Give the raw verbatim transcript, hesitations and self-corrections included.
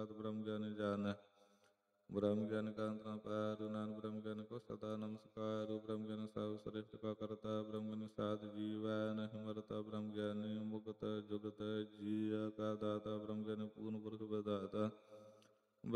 ਸਾਖਾਤ ਬ੍ਰਹਮ ਗਿਆਨੀ ਜਾਣੈ। ਬ੍ਰਹਮ ਗਿਆਨ ਕਾ ਅੰਤ ਨ ਪਾਰੁ, ਨਾਨਕ ਬ੍ਰਹਮ ਗਿਆਨ ਕੋ ਸਦਾ ਨਮਸਕਾਰੁ। ਬ੍ਰਹਮ ਗਿਆਨ ਸਭ ਸ੍ਰਿਸ਼ਟ ਕਾ ਕਰਤਾ, ਬ੍ਰਹਮ ਗਿਆਨ ਸਾਧ ਜੀਵੈ ਨਹਿ ਮਰਤਾ। ਬ੍ਰਹਮ ਗਿਆਨੀ ਮੁਕਤ ਜੁਗਤ ਜੀਅ ਕਾ ਦਾਤਾ, ਬ੍ਰਹਮ ਗਿਆਨੀ ਪੂਰਨ ਪੁਰਖ